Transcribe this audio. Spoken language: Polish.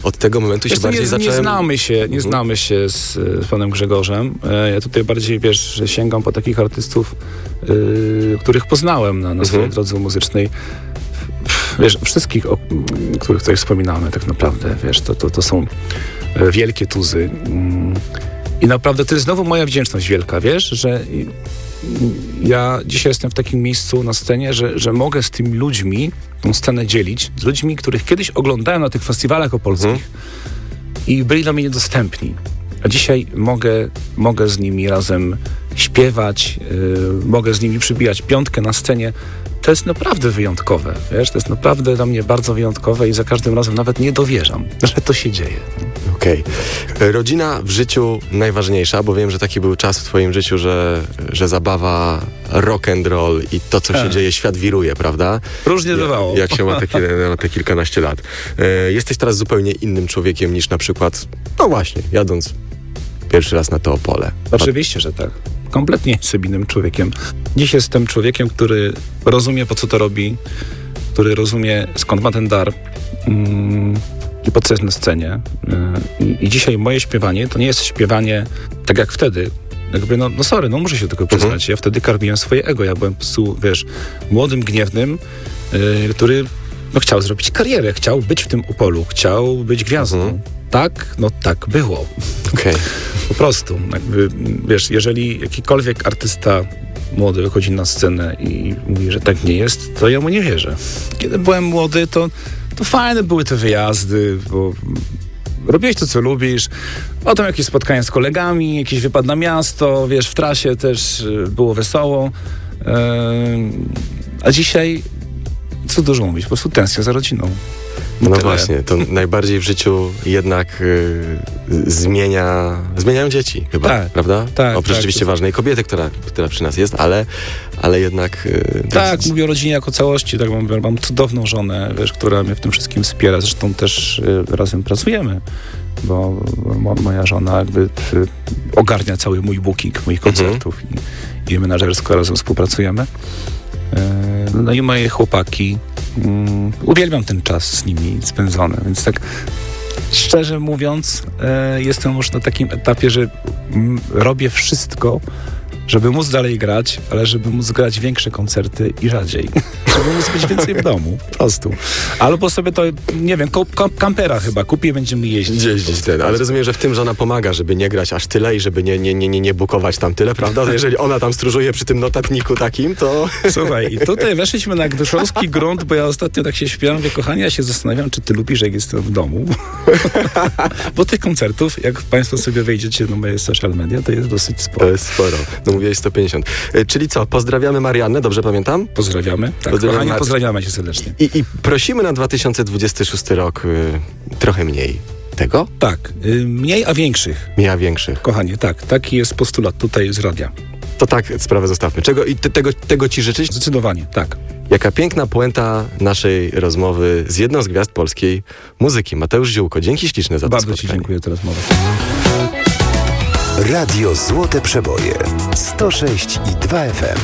od tego momentu się bardziej zacząłem... Nie znamy się z panem Grzegorzem. Ja tutaj bardziej, sięgam po takich artystów, których poznałem na swojej drodze muzycznej. Wszystkich, o których tutaj wspominamy tak naprawdę, to są wielkie tuzy. I naprawdę to jest znowu moja wdzięczność wielka, że ja dzisiaj jestem w takim miejscu na scenie, że mogę z tymi ludźmi tą scenę dzielić, z ludźmi, których kiedyś oglądałem na tych festiwalach opolskich i byli dla mnie niedostępni. A dzisiaj mogę z nimi razem śpiewać, mogę z nimi przybijać piątkę na scenie. To jest naprawdę wyjątkowe, to jest naprawdę dla mnie bardzo wyjątkowe i za każdym razem nawet nie dowierzam, że to się dzieje. Okej. Rodzina w życiu najważniejsza, bo wiem, że taki był czas w twoim życiu, że zabawa, rock and roll i to, co się dzieje, świat wiruje, prawda? Różnie bywało. Jak się ma te kilkanaście lat. Jesteś teraz zupełnie innym człowiekiem niż na przykład, no właśnie, jadąc pierwszy raz na to Opole. Oczywiście, że tak. Kompletnie jestem innym człowiekiem. Dziś jestem człowiekiem, który rozumie, po co to robi, który rozumie, skąd ma ten dar i po co jest na scenie. I dzisiaj moje śpiewanie to nie jest śpiewanie tak jak wtedy. Muszę się tylko przyznać. Ja wtedy karmiłem swoje ego. Ja byłem po prostu, młodym, gniewnym, który chciał zrobić karierę, chciał być w tym Opolu, chciał być gwiazdą. Tak było. Okay. Po prostu. Jeżeli jakikolwiek artysta młody wychodzi na scenę i mówi, że tak nie jest, to ja mu nie wierzę. Kiedy byłem młody, to fajne były te wyjazdy, bo robiłeś to, co lubisz. Potem jakieś spotkania z kolegami, jakiś wypad na miasto, w trasie też było wesoło. A dzisiaj, co dużo mówić, po prostu tęsknię za rodziną. No właśnie, to najbardziej w życiu jednak zmieniają dzieci chyba, prawda? Tak. Oprócz rzeczywiście ważnej kobiety, która przy nas jest, ale jednak... mówię o rodzinie jako całości, tak mam cudowną żonę, która mnie w tym wszystkim wspiera, zresztą też razem pracujemy, bo moja żona ogarnia cały mój booking, moich koncertów i menadżersko razem współpracujemy. No i moje chłopaki, uwielbiam ten czas z nimi spędzony, więc tak szczerze mówiąc jestem już na takim etapie, że robię wszystko, żeby móc dalej grać, ale żeby móc grać większe koncerty i rzadziej. Żeby móc być więcej w domu, po prostu. Albo sobie to, kampera chyba kupię i będziemy jeździć. Ale rozumiem, że w tym żona pomaga, żeby nie grać aż tyle i żeby nie bukować tam tyle, prawda? Jeżeli ona tam stróżuje przy tym notatniku takim, to... Słuchaj, i tutaj weszliśmy na gdyszowski grunt, bo ja ostatnio tak się śpiewam, kochanie, ja się zastanawiam, czy ty lubisz, jak jestem w domu. Bo tych koncertów, jak państwo sobie wejdziecie na moje social media, to jest dosyć sporo. To jest sporo. No mówiłeś 150. Czyli co, pozdrawiamy Mariannę, dobrze pamiętam? Pozdrawiamy. Tak, kochani, pozdrawiamy cię serdecznie. I prosimy na 2026 rok trochę mniej tego? Tak, mniej a większych. Mniej a większych. Kochanie, tak. Taki jest postulat tutaj z radia. To tak, sprawę zostawmy. Tego ci życzyć? Zdecydowanie, tak. Jaka piękna puenta naszej rozmowy z jedną z gwiazd polskiej muzyki. Mateusz Ziółko, dzięki śliczne za to Bardzo spotkanie. ci dziękuję za rozmowę. Radio Złote Przeboje 106,2 FM.